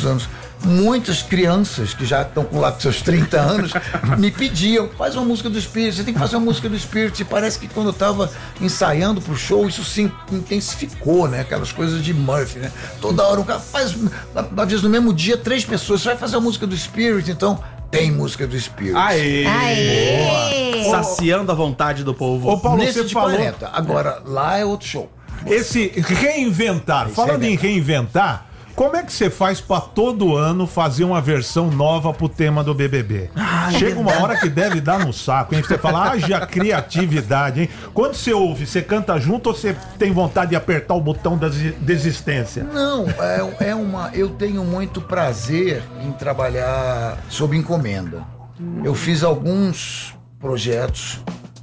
poucos anos, muitas crianças que já estão com lá com seus 30 anos me pediam, faz uma música do Spirit, você tem que fazer uma música do Spirit. E parece que quando eu estava ensaiando pro show, isso se intensificou, né? Aquelas coisas de Murphy, né? Toda hora o cara faz, às vezes no mesmo dia, 3 pessoas, você vai fazer a música do Spirit, então tem música do Spirit. Aê! Aê! Saciando a vontade do povo. Ô, Paulo, Nesse você de falou 40. Agora, lá é outro show. esse reinventar. Falando em reinventar, como é que você faz pra todo ano fazer uma versão nova pro tema do BBB? Chega uma hora que deve dar no saco, hein? Você fala, haja criatividade, hein? Quando você ouve, você canta junto ou você tem vontade de apertar o botão da desistência? Não, eu tenho muito prazer em trabalhar sob encomenda. Eu fiz alguns projetos,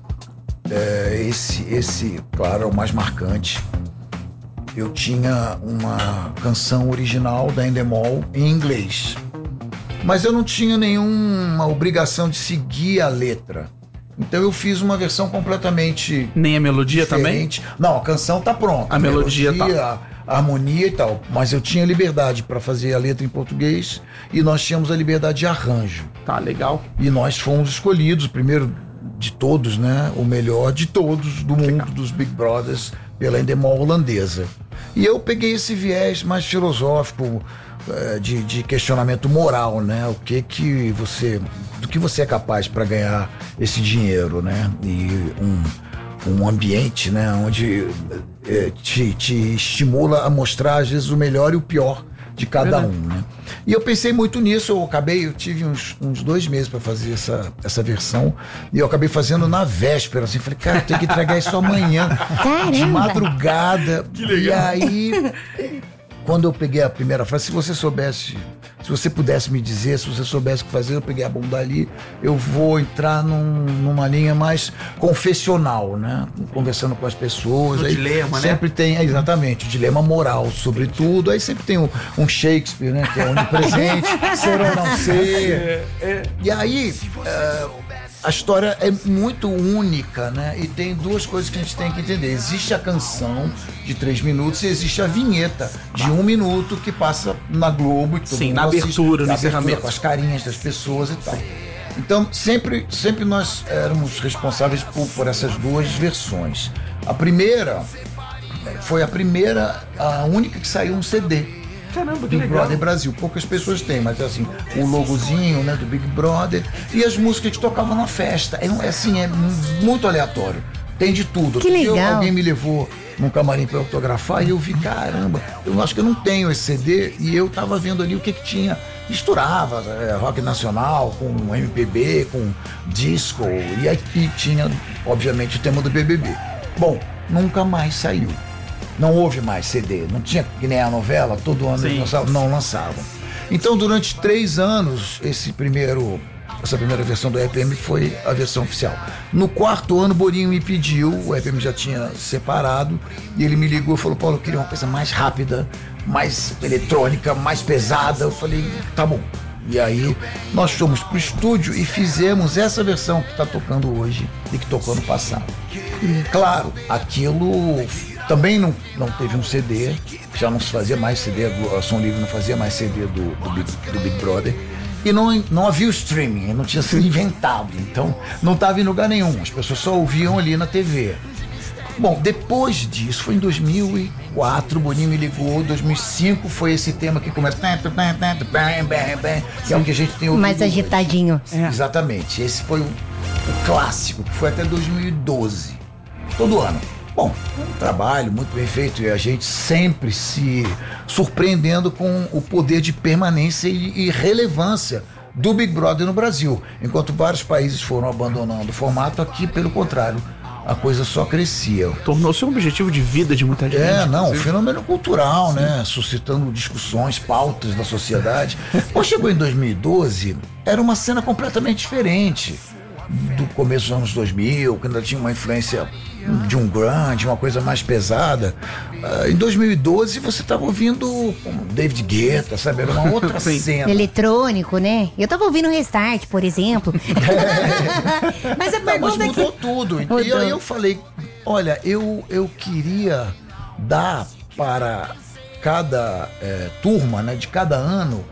esse, claro, é o mais marcante. Eu tinha uma canção original da Endemol em inglês, mas eu não tinha nenhuma obrigação de seguir a letra. Então eu fiz uma versão completamente Nem a melodia diferente. também? Não, a canção tá pronta. A melodia tá. A harmonia e tal. Mas eu tinha liberdade para fazer a letra em português e nós tínhamos a liberdade de arranjo. Tá, legal. E nós fomos escolhidos, primeiro de todos, né? O melhor de todos do mundo dos Big Brothers pela Endemol holandesa. E eu peguei esse viés mais filosófico, de questionamento moral, né? Do que você é capaz para ganhar esse dinheiro, né? E um ambiente, né? Onde te estimula a mostrar às vezes o melhor e o pior de cada um, né? E eu pensei muito nisso. Eu tive uns 2 meses para fazer essa versão e eu acabei fazendo na véspera, assim, falei, cara, eu tenho que entregar isso amanhã. Caramba. De madrugada. Que legal. E aí, quando eu peguei a primeira frase, se você pudesse me dizer, se você soubesse o que fazer, eu peguei a bunda ali, eu vou entrar numa linha mais confessional, né? Conversando com as pessoas. O aí dilema, né? sempre tem, exatamente, o dilema moral, sobretudo. Aí sempre tem um Shakespeare, né? Que é onipresente, ser ou não ser. E aí, a história é muito única, né? E tem 2 coisas que a gente tem que entender. Existe a canção de 3 minutos e existe a vinheta de 1 minuto que passa na Globo. E todo Sim, mundo na assiste, abertura, no encerramento. com as carinhas das pessoas e tal. Então, sempre nós éramos responsáveis por essas 2 versões. A primeira foi a única que saiu um CD. Caramba, que Big legal. Brother Brasil. Poucas pessoas têm, mas assim, o logozinho, né, do Big Brother e as músicas que tocavam na festa. É muito aleatório. Tem de tudo. Que Outro dia, legal. alguém me levou num camarim pra autografar e eu vi, caramba, eu acho que eu não tenho esse CD e eu tava vendo ali o que tinha. Misturava rock nacional com MPB, com disco e aqui tinha, obviamente, o tema do BBB. Bom, nunca mais saiu. Não houve mais CD, não tinha que nem a novela, todo ano eles não lançavam. Então, durante 3 anos, essa primeira versão do EPM foi a versão oficial. No 4º ano, Boninho me pediu, o EPM já tinha separado, e ele me ligou e falou, Paulo, eu queria uma coisa mais rápida, mais eletrônica, mais pesada. Eu falei, tá bom. E aí, nós fomos pro estúdio e fizemos essa versão que tá tocando hoje e que tocou no passado. Claro, aquilo também não teve um CD, já não se fazia mais CD, a Som Livre não fazia mais CD do Big Brother. E não havia o streaming, não tinha sido inventado, então não estava em lugar nenhum, as pessoas só ouviam ali na TV. Bom, depois disso, foi em 2004, o Boninho me ligou, 2005 foi esse tema que começa, que é o que a gente tem ouvido Mais agitadinho. hoje. Exatamente, esse foi o clássico, que foi até 2012, todo ano. Bom, um trabalho muito bem feito e a gente sempre se surpreendendo com o poder de permanência e relevância do Big Brother no Brasil. Enquanto vários países foram abandonando o formato, aqui, pelo contrário, a coisa só crescia. Tornou-se um objetivo de vida de muita gente. Um fenômeno cultural, né? Suscitando discussões, pautas da sociedade. Quando chegou em 2012, era uma cena completamente diferente do começo dos anos 2000, que ainda tinha uma influência de um grunge, uma coisa mais pesada. Em 2012 você estava ouvindo David Guetta, sabe? Era uma outra cena. Eletrônico, né? Eu tava ouvindo Restart, por exemplo. Mas a Mas pergunta mudou que... tudo. E Mudou. aí eu falei, olha, eu queria dar para cada turma, né, de cada ano,